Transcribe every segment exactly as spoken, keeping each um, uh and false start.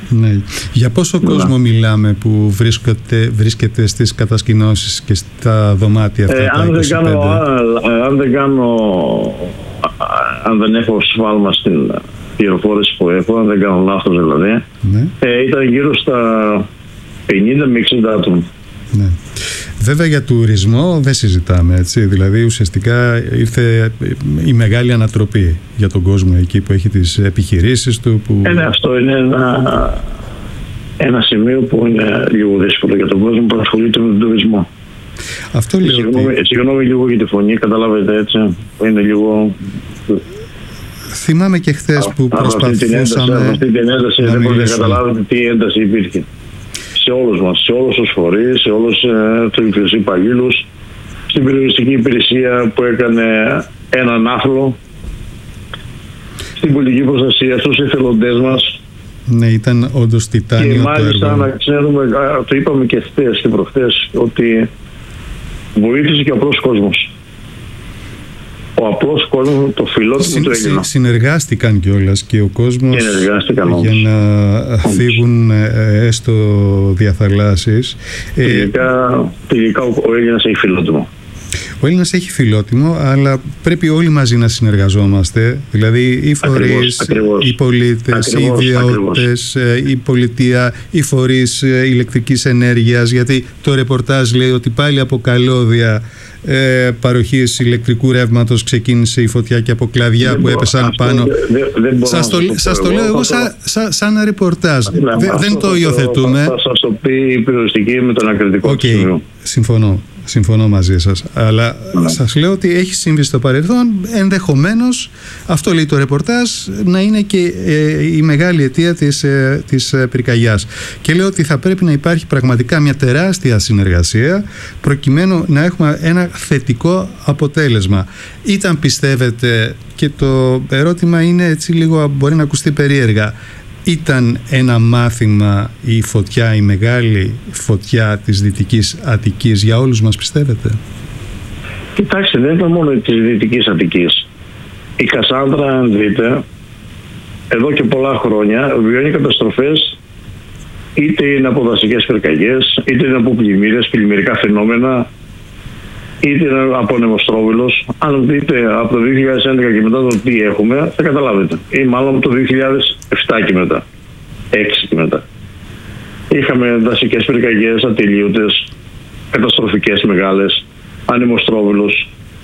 Ναι. Για πόσο ναι. κόσμο μιλάμε που βρίσκεται, βρίσκεται στις κατασκηνώσεις και στα δωμάτια αυτά? Ε, τα αν, δεν κάνω, αν δεν κάνω, αν δεν έχω σφάλμα στην πληροφόρηση που έχω, αν δεν κάνω λάθος δηλαδή, ναι. ε, ήταν γύρω στα πενήντα με εξήντα άτομα. Ναι. Βέβαια για τουρισμό δεν συζητάμε, έτσι. Δηλαδή ουσιαστικά ήρθε η μεγάλη ανατροπή για τον κόσμο εκεί που έχει τις επιχειρήσεις του. Που... Ε, ναι, αυτό είναι ένα, ένα σημείο που είναι λίγο δύσκολο για τον κόσμο που ασχολείται με τον τουρισμό. Αυτό λέω. Συγγνώμη, ότι... συγγνώμη λίγο για τη φωνή, καταλάβετε έτσι. Είναι λίγο... Θυμάμαι και χθες που προσπαθούσαμε... Από αυτή την ένταση δεν μπορείτε να καταλάβετε τι ένταση υπήρχε. Σε όλους μας, σε όλους τους φορείς, σε όλους ε, τους υπαλλήλους, στην περιοριστική υπηρεσία που έκανε έναν άθλο, στην πολιτική προστασία, στους εθελοντές μας. Ναι, ήταν όντως τιτάνιο. Και μάλιστα να ξέρουμε, το είπαμε και χθες και προχθές, ότι βοήθησε και ο απλός κόσμος. Ο απλός κόσμος, το φιλότιμο του Έλληνα. Συνεργάστηκαν κιόλας και ο κόσμος για να φύγουν έστω διαθαλάσσεις. Τελικά, τελικά ο Έλληνας έχει φιλότιμο. Ο Έλληνας έχει φιλότιμο, αλλά πρέπει όλοι μαζί να συνεργαζόμαστε. Δηλαδή οι φορείς, οι πολίτες, οι ιδιώτες, η πολιτεία, οι φορείς ηλεκτρικής ενέργειας. Γιατί το ρεπορτάζ λέει ότι πάλι από καλώδια ε, παροχής ηλεκτρικού ρεύματος ξεκίνησε η φωτιά και από κλαδιά δεν που έπεσαν αυτό, πάνω. Δεν, δεν σας το, σας το λέω εγώ σαν, σαν, σαν ένα ρεπορτάζ. Ναι, δεν, δεν το υιοθετούμε. Θα σας το πει η περιοριστική με τον ακριτικό okay, σημείο. Συμφωνώ. Συμφωνώ μαζί σας. Αλλά ναι. σας λέω ότι έχει συμβεί στο παρελθόν. Ενδεχομένως, αυτό λέει το ρεπορτάζ, να είναι και ε, η μεγάλη αιτία της, ε, της ε, πυρκαγιάς. Και λέω ότι θα πρέπει να υπάρχει πραγματικά μια τεράστια συνεργασία προκειμένου να έχουμε ένα θετικό αποτέλεσμα. Ήταν, πιστεύετε, και το ερώτημα είναι έτσι λίγο, μπορεί να ακουστεί περίεργα, ήταν ένα μάθημα η φωτιά, η μεγάλη φωτιά της Δυτικής Αττικής για όλους μας, πιστεύετε? Κοιτάξτε, δεν ήταν μόνο της Δυτικής Αττικής. Η Κασάνδρα, αν δείτε, εδώ και πολλά χρόνια βιώνει καταστροφές, είτε είναι από δασικές πυρκαγιές, είτε είναι από πλημμύρες, πλημμυρικά φαινόμενα, είτε είναι από νεμοστρόβιλος. Αν δείτε από το δύο χιλιάδες έντεκα και μετά το τι έχουμε, θα καταλάβετε. Ή μάλλον από το δύο χιλιάδες επτά και μετά, έξι και μετά. Είχαμε δασικές πυρκαγιές ατελείωτες, καταστροφικές μεγάλες, ανεμοστρόβιλος.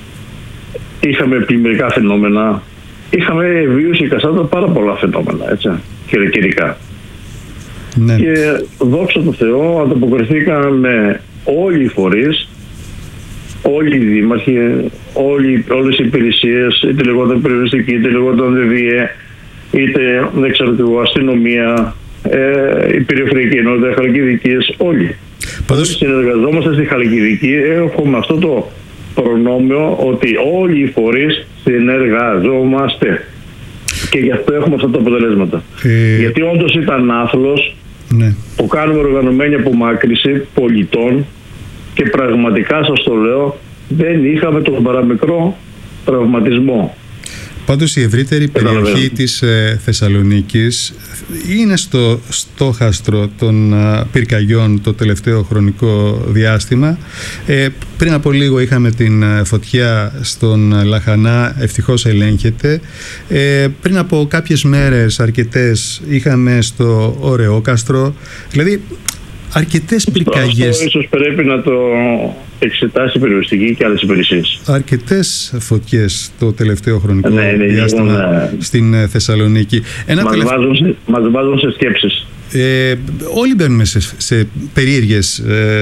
Είχαμε πλημμυρικά φαινόμενα. Είχαμε βιώσει η Κασάνδρα πάρα πολλά φαινόμενα, έτσι, καιρικά. Ναι. Και δόξα τω Θεώ ανταποκριθήκαμε όλοι οι φορείς, όλοι οι δήμαρχοι, όλοι, όλες οι υπηρεσίες, είτε λεγόταν περιοριστική, είτε λεγόταν ΔΔΕ, είτε δεν ξέρω τι, αστυνομία, ε, η περιφερειακή ενότητα, Χαλκιδικής, όλοι. Πάντως... συνεργαζόμαστε στη Χαλκιδική, έχουμε αυτό το προνόμιο ότι όλοι οι φορείς συνεργαζόμαστε. Και γι' αυτό έχουμε αυτά τα αποτελέσματα. Ε... Γιατί όντως ήταν άθλος, ναι, που κάνουμε οργανωμένη απομάκρυση πολιτών και πραγματικά σας το λέω, δεν είχαμε τον παραμικρό τραυματισμό. Πάντως η ευρύτερη περιοχή της ε, Θεσσαλονίκης είναι στο στόχαστρο των ε, πυρκαγιών το τελευταίο χρονικό διάστημα. Ε, πριν από λίγο είχαμε την ε, φωτιά στον Λαχανά, ευτυχώς ελέγχεται. Ε, πριν από κάποιες μέρες, αρκετές, είχαμε στο Ωρεόκαστρο. Δηλαδή αρκετές πυρκαγιές. Αυτό ίσως πρέπει να το εξετάσει η περιοριστική και άλλες υπηρεσίες. Αρκετές φωτιές το τελευταίο χρονικό ναι, ναι, διάστημα ναι. στην Θεσσαλονίκη. Ένα μας, τελευ... βάζουν σε, μας βάζουν σε σκέψεις. Ε, όλοι μπαίνουμε σε, σε περίεργες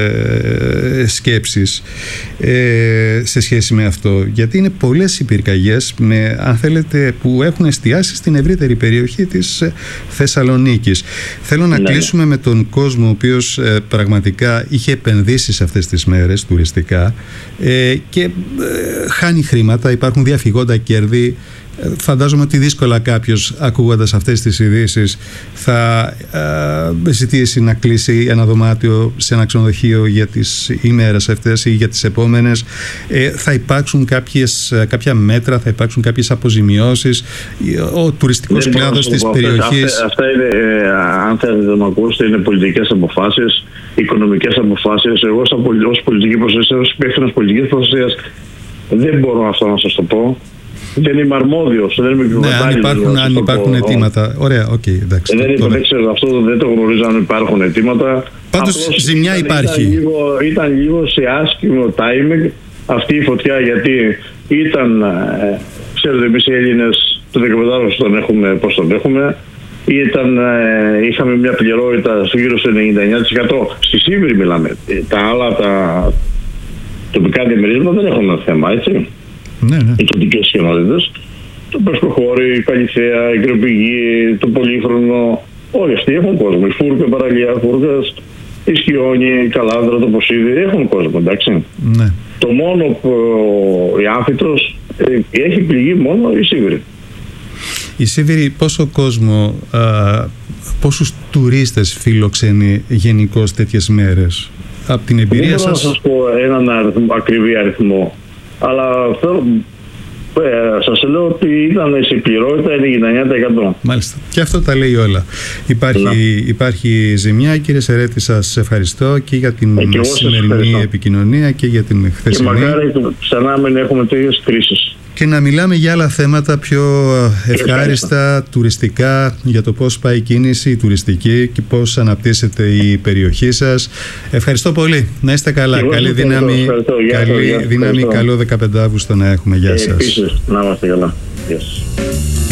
ε, σκέψεις ε, σε σχέση με αυτό, γιατί είναι πολλές οι πυρκαγιές με, αν θέλετε, που έχουν εστιάσει στην ευρύτερη περιοχή της Θεσσαλονίκης. Θέλω να ναι. κλείσουμε με τον κόσμο ο οποίος ε, πραγματικά είχε επενδύσει σε αυτές τις μέρες τουριστικά ε, και ε, χάνει χρήματα, υπάρχουν διαφυγόντα κέρδη. Φαντάζομαι ότι δύσκολα κάποιος ακούγοντας αυτές τις ειδήσεις θα ε, ζητήσει να κλείσει ένα δωμάτιο σε ένα ξενοδοχείο για τις ημέρες αυτές ή για τις επόμενες. Ε, θα υπάρξουν κάποιες, κάποια μέτρα, θα υπάρξουν κάποιες αποζημιώσεις. Ο τουριστικός κλάδος της περιοχής... Αυτά, αυτά είναι, ε, αν θέλετε να με ακούσετε, είναι πολιτικές αποφάσεις, οικονομικές αποφάσεις. Εγώ ως πολιτική προστασία, ως υπεύθυνος πολιτικής προστασίας, δεν μπορώ αυτό να σας το πω. Δεν είμαι αρμόδιος, δεν είμαι ναι, αν υπάρχουν, αν υπάρχουν αιτήματα. Ωραία, οκ, okay, εντάξει. Δεν, το, δεν ξέρω, αυτό δεν το γνωρίζω αν υπάρχουν αιτήματα. Πάντως απλώς ζημιά ήταν, υπάρχει. Ήταν λίγο, ήταν λίγο σε άσχημο timing αυτή η φωτιά, γιατί ήταν, ε, ξέρετε, εμείς οι Έλληνες το δεκαπεντάριο τον έχουμε, πώς τον έχουμε, ήταν, ε, είχαμε μια πληρότητα γύρω στο ενενήντα εννέα τοις εκατό. Στη Σίβηρη μιλάμε. Τα άλλα, τα τοπικά διαμερίσματα δεν έχουν ένα θέμα, έτσι. Ναι, ναι. Οι τοπικές κοινότητες, το Πεσκοχώρι, η Καλυθέα, η Κρεοπηγή, το Πολύχρονο, όλοι αυτοί έχουν κόσμο. Η Φούρκα, παραλία Φούρκας, η Σκιόνη, η Καλάνδρα, το Ποσίδι, έχουν κόσμο, εντάξει. Ναι. Το μόνο που η Άμφιτος έχει πληγεί μόνο η Σίβηρη. Η Σίβηρη πόσο κόσμο, α, πόσους τουρίστες φιλοξενεί γενικώς τέτοιες μέρες? Από την εμπειρία σας... Δεν μπορώ σας... να σας πω έναν αριθμό, ακριβή αριθμό. Αλλά αυτό, ε, σας λέω ότι ήταν σε πληρότητα ενενήντα εννέα τοις εκατό. Μάλιστα. Και αυτό τα λέει όλα. Υπάρχει, υπάρχει ζημιά. Κύριε Σερέτη, σας ευχαριστώ και για την ε, σημερινή επικοινωνία και για την χθεσινή. Και μακάρι ξανά μην έχουμε τέτοιες κρίσεις. Και να μιλάμε για άλλα θέματα πιο ευχάριστα, τουριστικά, για το πώς πάει η κίνηση, η τουριστική και πώς αναπτύσσεται η περιοχή σας. Ευχαριστώ πολύ. Να είστε καλά. Εγώ καλή δύναμη, ευχαριστώ. Καλή γεια, δύναμη, καλό δεκαπέντε Αυγούστου να έχουμε. Γεια σας. Επίσης, να είμαστε καλά. Γεια σας.